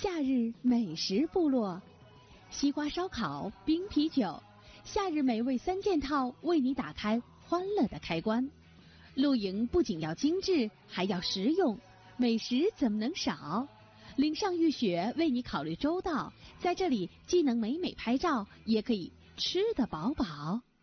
夏日美食部落，西瓜烧烤、冰啤酒，夏日美味3件套为你打开欢乐的开关。露营不仅要精致，还要实用，美食怎么能少？岭上浴雪为你考虑周到，在这里既能美美拍照，也可以吃得饱饱。